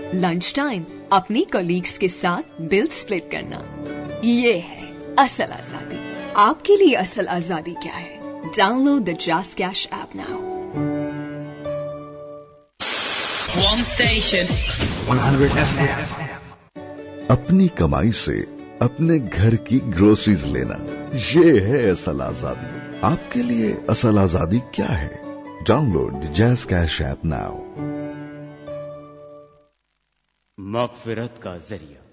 Lunch time अपनी colleagues के साथ बिल स्प्लिट करना, ये है असल आजादी। आपके लिए असल आजादी क्या है? Download the just cash app now. One station 100 FM। अपनी कमाई से अपने घर की ग्रोसरीज लेना, ये है असल आजादी। आपके लिए असल आजादी क्या है? Download the just cash app now. मगफिरत का जरिया